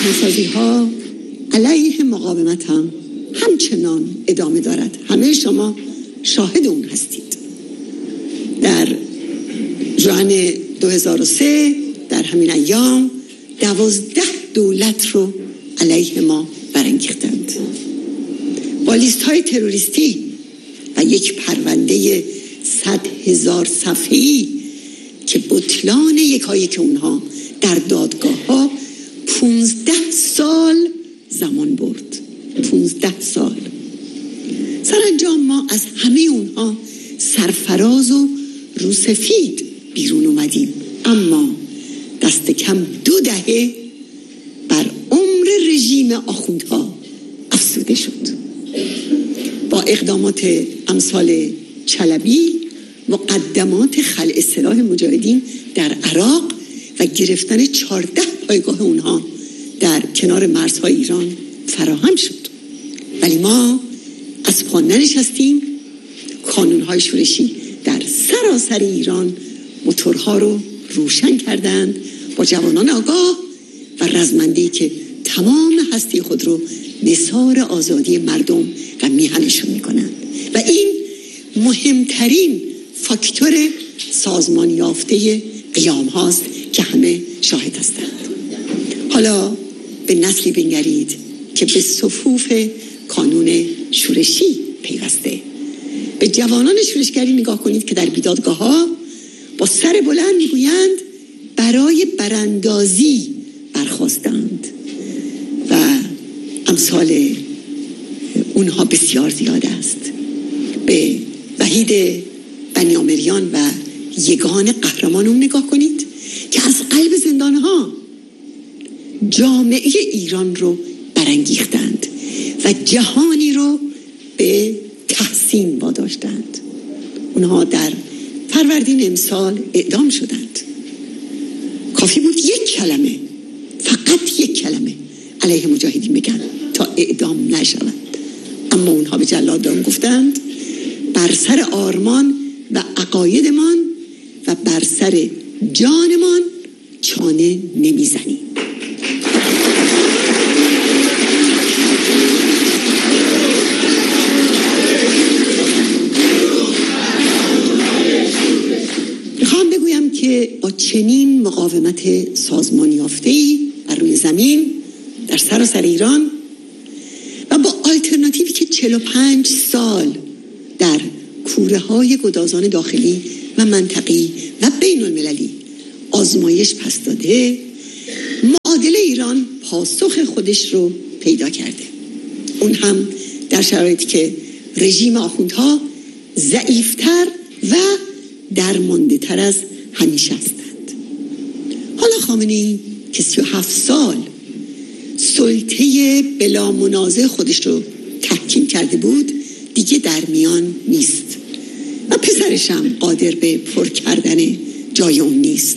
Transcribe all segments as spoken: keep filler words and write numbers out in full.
روشنسازی ها علیه مقاومت هم همچنان ادامه دارد. همه شما شاهد اون هستید. در ژوئن دو هزار و سه در همین ایام دوازده دولت رو علیه ما برانگیختند. با لیست های تروریستی و یک پرونده صد هزار صفحه‌ای که بطلان یکایی که اونها در دادگاه ها پونزده سال زمان برد. پونزده سال. سرانجام ما از همه اونها سرفراز و روسفید بیرون اومدیم، اما دست کم دو دهه بر عمر رژیم آخوندها افزوده شد. با اقدامات امثال چلبی، مقدمات خلع سلاح مجاهدین در عراق و گرفتن چهارده پایگاه اونها در کنار مرزهای ایران فراهم شد. ولی ما از پا ننشستیم. کانونهای شورشی در سراسر ایران موتورها رو روشن کردند با جوانان آگاه و رزمنده‌ای که تمام هستی خود رو نثار آزادی مردم و میهنشون میکنند و این مهمترین فاکتور سازمان یافته قیام هاست که همه شاهد هستند. حالا به نسلی بنگرید که به صفوف کانون شورشی پیوسته. به جوانان شورشگری نگاه کنید که در بیدادگاه ها با سر بلند میگویند برای براندازی برخواستند و امثال اونها بسیار زیاد است. به وحید بنیامریان و یگان قهرمان اون نگاه کنید که از قلب زندانها جامعه ایران رو برانگیختند و جهانی رو به تحسین واداشتند. اونها در فروردین امسال اعدام شدند. کافی بود یک کلمه، فقط یک کلمه علیه مجاهدین بگن تا اعدام نشوند، اما اونها به جلادان گفتند بر سر آرمان و عقایدمان و بر سر جانمان چانه نمیزنیم. میخوام بگویم که با چنین مقاومت سازمان یافته‌ای بر روی زمین در سراسر ایران و با آلترناتیوی که چهل و پنج سال در کوره های گدازان داخلی و منطقی و بین المللی آزمایش پس داده، معادله ایران پاسخ خودش رو پیدا کرده. اون هم در شرایطی که رژیم آخوندها ضعیفتر و درمانده تر از همیشه هستند. حالا خامنه‌ای که سی و هفت سال سلطه بلا منازع خودش رو تحکیم کرده بود دیگه در میان نیست و پسرشم قادر به پر کردن جای اون نیست.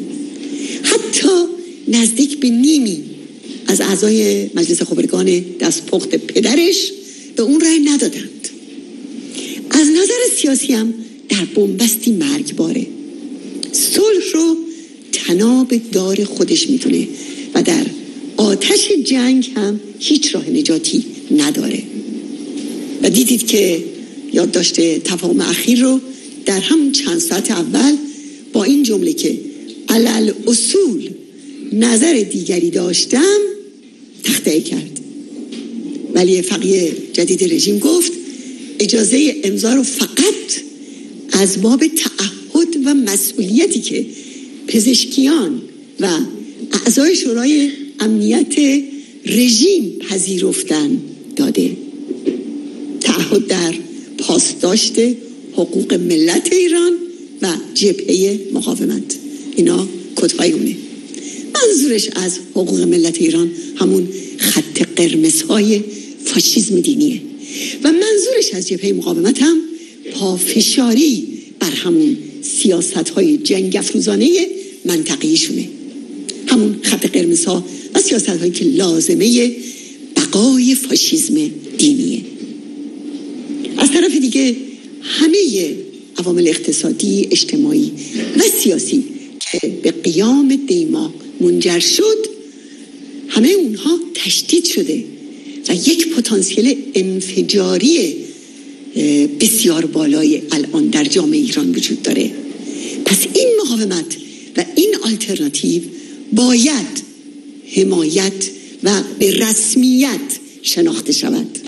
حتی نزدیک به نیمی از اعضای مجلس خبرگان دستپخت پدرش به اون رأی ندادند. از نظر سیاسی هم در بنبستی مرگباره. صلح رو تناب دار خودش میتونه و در آتش جنگ هم هیچ راه نجاتی نداره. و دیدید که یادداشت تفاهم اخیر رو در همون چند ساعت اول با این جمله که علل اصول نظر دیگری داشتم تخطئه کرد. ولی فقیه جدید رژیم گفت اجازه امضا رو فقط از باب تعهد و مسئولیتی که پزشکیان و اعضای شورای امنیت رژیم پذیرفتن داده. تعهد در پاسداشت حقوق ملت ایران و جبهه مقاومت. اینا کدهای اونه. منظورش از حقوق ملت ایران همون خط قرمزهای فاشیسم دینیه و منظورش از جبهه مقاومت هم پافشاری بر همون سیاست‌های جنگ افروزانه منطقیشونه، همون خط قرمزها و سیاست‌هایی که لازمه بقای فاشیسم دینیه. از طرف دیگه همه عوامل اقتصادی، اجتماعی و سیاسی که به قیام دیما منجر شد همه اونها تشدید شده و یک پتانسیل انفجاری بسیار بالای الان در جامعه ایران وجود داره. پس این مقاومت و این آلترناتیو باید حمایت و به رسمیت شناخته شود.